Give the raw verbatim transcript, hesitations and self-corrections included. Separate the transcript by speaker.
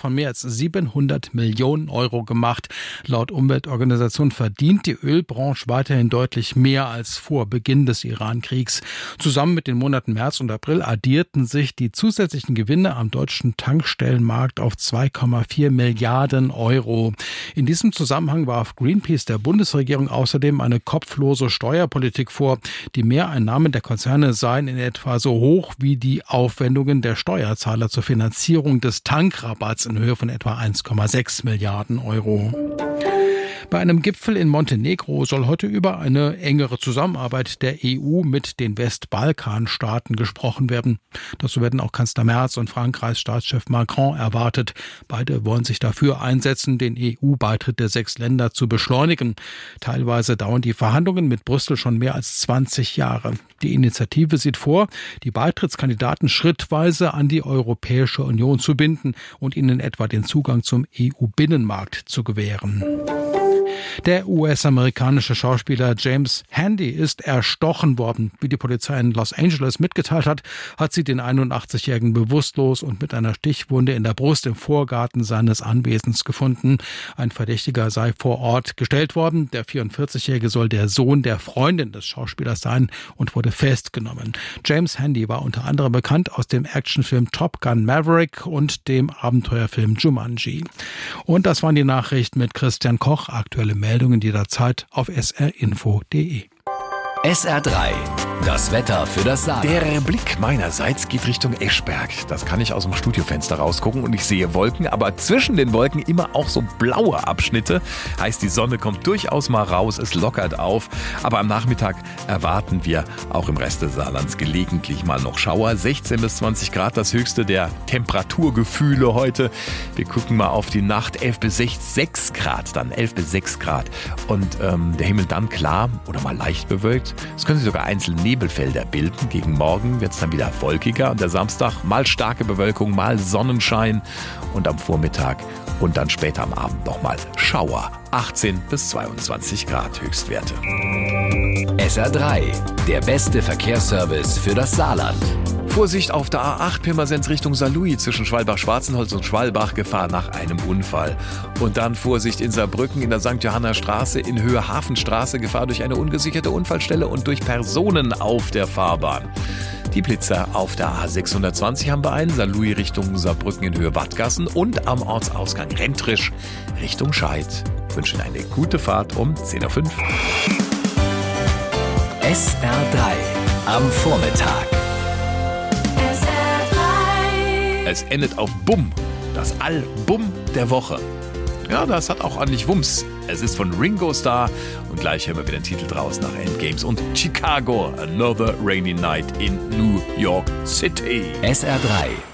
Speaker 1: von mehr als siebenhundert Millionen Euro gemacht. Laut Umweltorganisation verdient die Ölbranche weiterhin deutlich mehr als vor Beginn des Iran-Kriegs. Zusammen mit den Monaten März und April addierten sich die zusätzlichen Gewinne am deutschen Tankstellenmarkt auf zwei Komma vier Milliarden Euro. In diesem Zusammenhang warf Greenpeace der Bundesregierung außerdem eine kopflose Steuerpolitik vor. Die Mehreinnahmen der Konzerne seien in etwa so hoch wie die Aufwendungen der Steuerzahler zur Finanzierung des Tankrabatts in Höhe von etwa eins Komma sechs Milliarden Euro. Bei einem Gipfel in Montenegro soll heute über eine engere Zusammenarbeit der E U mit den Westbalkanstaaten gesprochen werden. Dazu werden auch Kanzler Merz und Frankreichs Staatschef Macron erwartet. Beide wollen sich dafür einsetzen, den E U-Beitritt der sechs Länder zu beschleunigen. Teilweise dauern die Verhandlungen mit Brüssel schon mehr als zwanzig Jahre. Die Initiative sieht vor, die Beitrittskandidaten schrittweise an die Europäische Union zu binden und ihnen etwa den Zugang zum E U-Binnenmarkt zu gewähren. Der U S-amerikanische Schauspieler James Handy ist erstochen worden. Wie die Polizei in Los Angeles mitgeteilt hat, hat sie den einundachtzigjährigen bewusstlos und mit einer Stichwunde in der Brust im Vorgarten seines Anwesens gefunden. Ein Verdächtiger sei vor Ort gestellt worden. Der vierundvierzigjährige soll der Sohn der Freundin des Schauspielers sein und wurde festgenommen. James Handy war unter anderem bekannt aus dem Actionfilm Top Gun Maverick und dem Abenteuerfilm Jumanji. Und das waren die Nachrichten mit Christian Koch. Aktuelle Meldungen jederzeit auf s r info punkt d e.
Speaker 2: S R drei, das Wetter für das Saarland.
Speaker 3: Der Blick meinerseits geht Richtung Eschberg. Das kann ich aus dem Studiofenster rausgucken und ich sehe Wolken, aber zwischen den Wolken immer auch so blaue Abschnitte. Heißt, die Sonne kommt durchaus mal raus, es lockert auf. Aber am Nachmittag erwarten wir auch im Rest des Saarlands gelegentlich mal noch Schauer. sechzehn bis zwanzig Grad, das höchste der Temperaturgefühle heute. Wir gucken mal auf die Nacht, elf bis sechs Grad, dann elf bis sechs Grad. Und ähm, der Himmel dann klar oder mal leicht bewölkt. Es können sich sogar einzelne Nebelfelder bilden. Gegen Morgen wird es dann wieder wolkiger. Und der Samstag mal starke Bewölkung, mal Sonnenschein. Und am Vormittag und dann später am Abend nochmal Schauer. achtzehn bis zweiundzwanzig Grad Höchstwerte.
Speaker 2: S R drei, der beste Verkehrsservice für das Saarland.
Speaker 3: Vorsicht auf der A acht Pirmasens Richtung Saarlouis zwischen Schwalbach-Schwarzenholz und Schwalbach, Gefahr nach einem Unfall. Und dann Vorsicht in Saarbrücken in der Sankt Johanna Straße in Höhe Hafenstraße, Gefahr durch eine ungesicherte Unfallstelle und durch Personen auf der Fahrbahn. Die Blitzer auf der A sechshundertzwanzig haben wir einen, Saarlouis Richtung Saarbrücken in Höhe Wattgassen und am Ortsausgang Rentrisch Richtung Scheid. Ich wünsche Ihnen eine gute Fahrt um zehn Uhr fünf.
Speaker 2: S R drei am Vormittag.
Speaker 3: Es endet auf Bumm, das Album der Woche. Ja, das hat auch ordentlich Wumms. Es ist von Ringo Starr und gleich hören wir wieder den Titel draus nach Endgames und Chicago, Another Rainy Night in New York City.
Speaker 2: S R drei